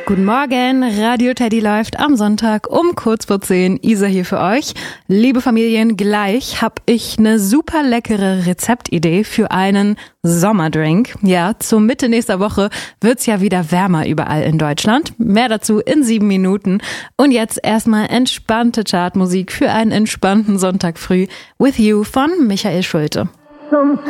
Guten Morgen, Radio Teddy läuft am Sonntag um kurz vor 10. Isa hier für euch. Liebe Familien, gleich habe ich eine super leckere Rezeptidee für einen Sommerdrink. Ja, zur Mitte nächster Woche wird's ja wieder wärmer überall in Deutschland. Mehr dazu in 7 Minuten. Und jetzt erstmal entspannte Chartmusik für einen entspannten Sonntag früh. With You von Michael Schulte.